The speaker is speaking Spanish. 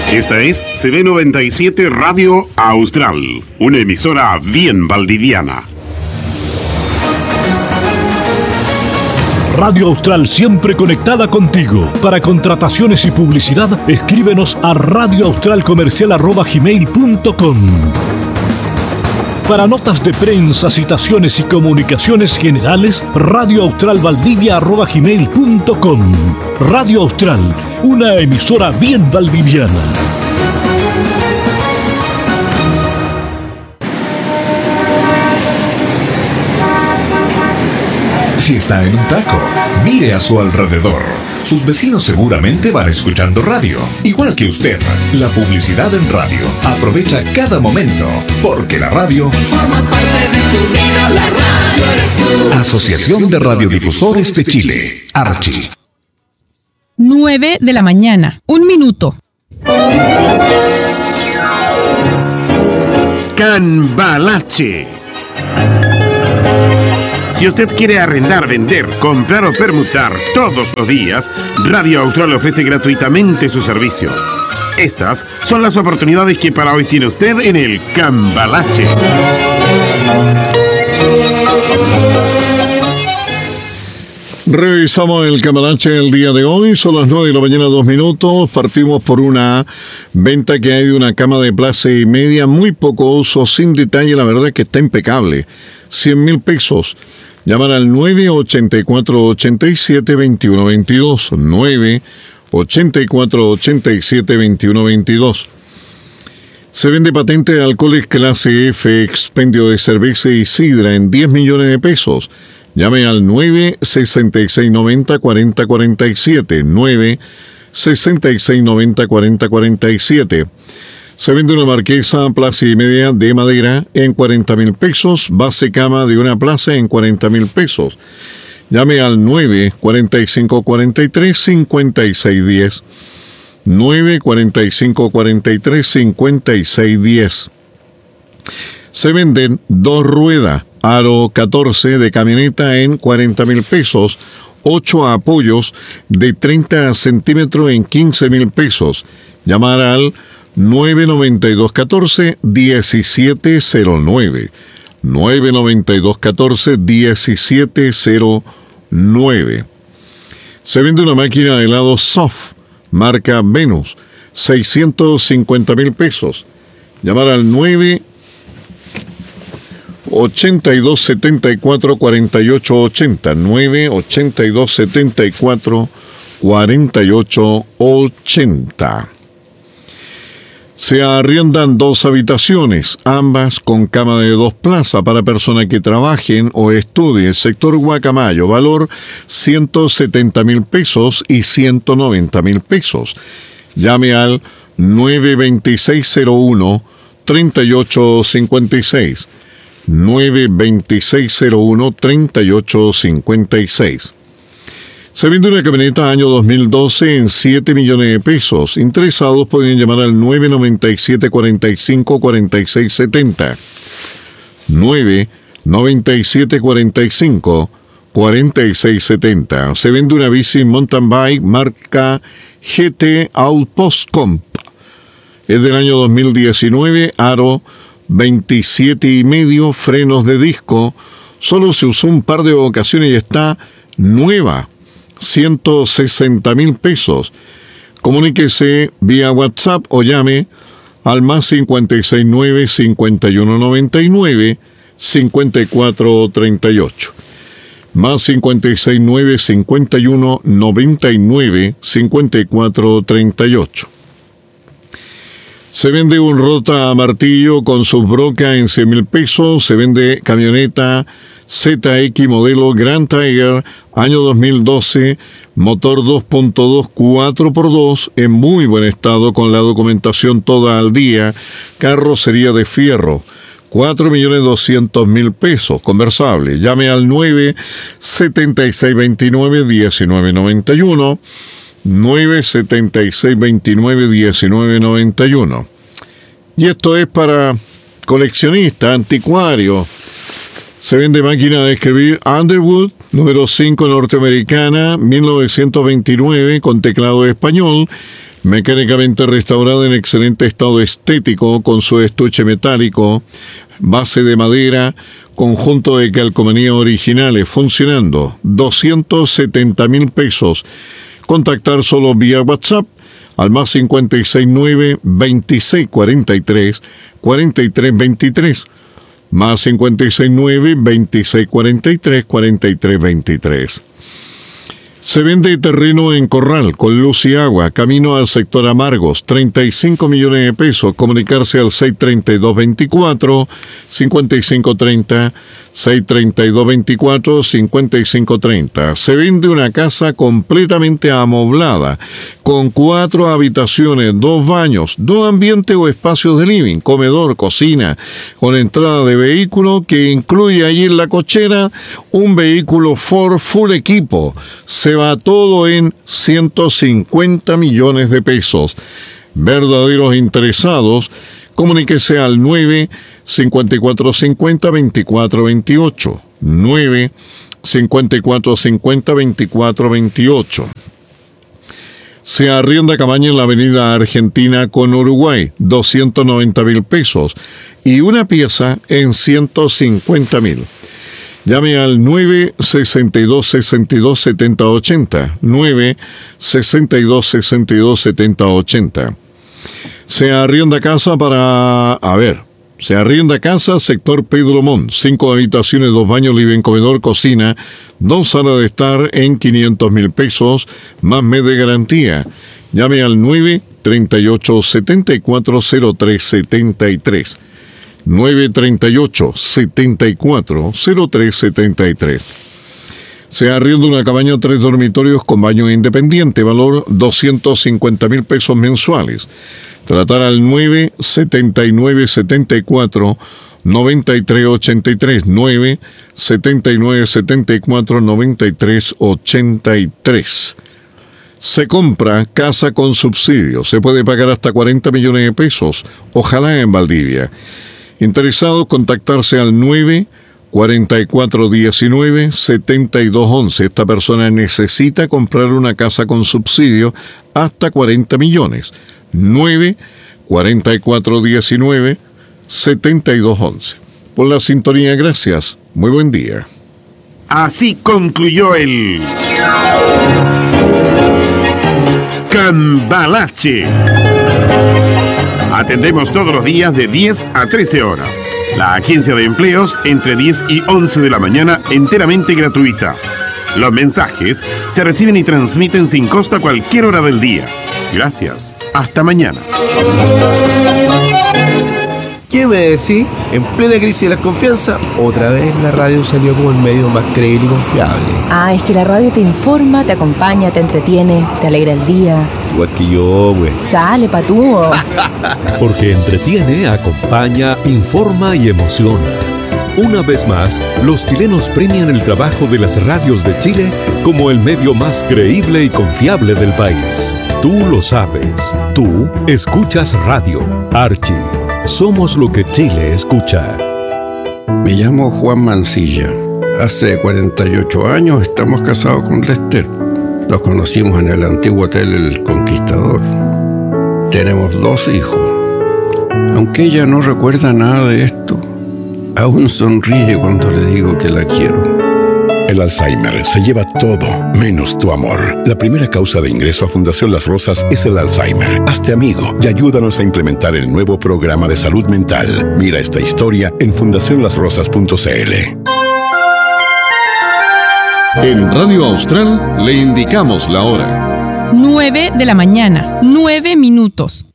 Esta es CB97 Radio Austral, una emisora bien valdiviana. Radio Austral, siempre conectada contigo. Para contrataciones y publicidad, escríbenos a radioaustralcomercial@gmail.com. Para notas de prensa, citaciones y comunicaciones generales, radioaustralvaldivia@gmail.com. Radio Austral, una emisora bien valdiviana. Si está en un taco, mire a su alrededor. Sus vecinos seguramente van escuchando radio, igual que usted. La publicidad en radio. Aprovecha cada momento, porque la radio forma parte de tu vida. La radio eres tú. Asociación de Radiodifusores de Chile, Archi. 9 de la mañana, 1 minuto. Cambalache. Si usted quiere arrendar, vender, comprar o permutar todos los días, Radio Austral ofrece gratuitamente sus servicios. Estas son las oportunidades que para hoy tiene usted en el Cambalache. Revisamos el Cambalache el día de hoy, son las 9 de la mañana, 2 minutos. Partimos por una venta que hay de una cama de clase media, muy poco uso, sin detalle, la verdad es que está impecable. 100,000 pesos. Llamar al 984-87-2122. 984-87-2122. Se vende patente de alcoholes clase F, expendio de cerveza y sidra en 10 millones de pesos. Llame al 96690-4047. 96690-4047. Se vende una marquesa plaza y media de madera en 40,000 pesos. Base cama de una plaza en 40,000 pesos. Llame al 94543-5610. 94543-5610. Se venden 2 ruedas, aro 14 de camioneta en 40,000 pesos. 8 apoyos de 30 centímetros en 15,000 pesos. Llamar al 992-14-1709. 992-14-1709. Se vende una máquina de helado Soft, marca Venus, 650,000 pesos. Llamar al 982-74-4880. 982-74-4880. Se arriendan 2 habitaciones, ambas con cama de 2 plazas para personas que trabajen o estudien. Sector Guacamayo, valor 170,000 pesos y 190,000 pesos. Llame al 92601-3856. 92601-3856. Se vende una camioneta año 2012 en 7 millones de pesos. Interesados pueden llamar al 997-45-4670. 997-45-4670. Se vende una bici mountain bike marca GT Outpost Comp. Es del año 2019, aro 27,5, frenos de disco. Solo se usó un par de ocasiones y está nueva. 160,000 pesos. Comuníquese vía WhatsApp o llame al más 569-5199-5438. Más 569-5199-5438. Se vende un rota martillo con sus brocas en 100,000 pesos. Se vende camioneta ZX modelo Grand Tiger, año 2012, motor 2.2 4x2, en muy buen estado con la documentación toda al día, carrocería de fierro, 4.200.000 pesos, conversable. Llame al 97629-1991, 97629-1991. Y esto es para coleccionistas, anticuarios. Se vende máquina de escribir Underwood, número 5 norteamericana, 1929, con teclado español, Mecánicamente restaurada en excelente estado estético, con su estuche metálico, base de madera, conjunto de calcomanía originales, funcionando. 270,000 pesos. Contactar solo vía WhatsApp al más 569-2643-4323. Más 569-2643-4323. Se vende terreno en Corral, con luz y agua, camino al sector Amargos, 35 millones de pesos. Comunicarse al 632-24-5530, 632-24-5530. Se vende una casa completamente amoblada, con 4 habitaciones, 2 baños, 2 ambientes o espacios de living, comedor, cocina, con entrada de vehículo que incluye allí en la cochera un vehículo Ford full equipo. Se va todo en 150 millones de pesos. Verdaderos interesados, comuníquese al 9-5450-2428. 9-5450-2428. Se arrienda cabaña en la avenida Argentina con Uruguay, 290,000 pesos. Y una pieza en 150,000. Llame al 9-62-62-7080. 9-62-62-7080. Se arrienda casa Se arrienda casa, sector Pedro Montt. 5 habitaciones, 2 baños, living, comedor, cocina, 2 salas de estar en 500,000 pesos, más mes de garantía. Llame al 938-740373. 938-740373. Se arrienda una cabaña 3 dormitorios con baño independiente, valor 250,000 pesos mensuales. Tratar al 9-79-74-9383. 9-79-74-9383. Se compra casa con subsidio. Se puede pagar hasta 40 millones de pesos. Ojalá en Valdivia. Interesados, contactarse al 9-4419-7211. Esta persona necesita comprar una casa con subsidio hasta 40 millones. 9-4419-7211. Por la sintonía, gracias. Muy buen día. Así concluyó el Cambalache. Atendemos todos los días de 10 a 13 horas. La agencia de empleos entre 10 y 11 de la mañana, enteramente gratuita. Los mensajes se reciben y transmiten sin costo a cualquier hora del día. Gracias. Hasta mañana. ¿Qué me decís? En plena crisis de la confianza, otra vez la radio salió como el medio más creíble y confiable. Ah, es que la radio te informa, te acompaña, te entretiene, te alegra el día. Igual que yo, güey. Sale, patúo. Porque entretiene, acompaña, informa y emociona. Una vez más, los chilenos premian el trabajo de las radios de Chile como el medio más creíble y confiable del país. Tú lo sabes. Tú escuchas radio. Archie. Somos lo que Chile escucha. Me llamo Juan Mancilla. Hace 48 años estamos casados con Lester. Nos conocimos en el antiguo hotel El Conquistador. Tenemos 2 hijos. Aunque ella no recuerda nada de esto, aún sonríe cuando le digo que la quiero. El Alzheimer se lleva todo, menos tu amor. La primera causa de ingreso a Fundación Las Rosas es el Alzheimer. Hazte amigo y ayúdanos a implementar el nuevo programa de salud mental. Mira esta historia en fundacionlasrosas.cl. En Radio Austral le indicamos la hora. 9 de la mañana, 9 minutos.